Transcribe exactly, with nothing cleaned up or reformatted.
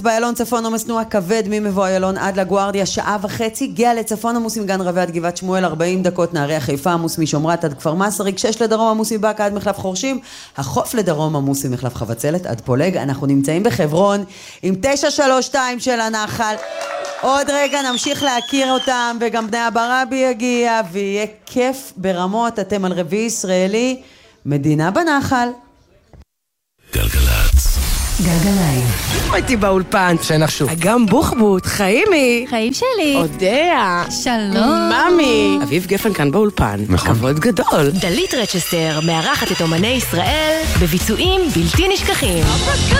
באיילון צפון עומס תנועה כבד ממבוא איילון עד לגוארדיה שעה וחצי, גאה לצפון עמוס מגן רבי עד גבעת שמואל ארבעים דקות, נהריה חיפה עמוס משומרת עד כפר מסריק, שש לדרום עמוס מבאקה עד מחלף חורשים, החוף לדרום עמוס ממחלף חבצלת עד פולג. אנחנו נמצאים בחברון עם תשע שלוש שתיים של הנחל. עוד רגע נמשיך להכיר אותם וגם בני אברבי יגיע ויהיה כיף ברמות. אתם על רביעי ישראלי, מדינה בנחל. גלגלצ גלגליים. הייתי באולפן. שנחשו. אגם בוחבוט, חיימי. חיים שלי. אודיה. שלום. ממי. אביב גפן כאן באולפן. נכון. כבוד גדול. דלית רצ'סטר מארחת את אומני ישראל בביצועים בלתי נשכחים.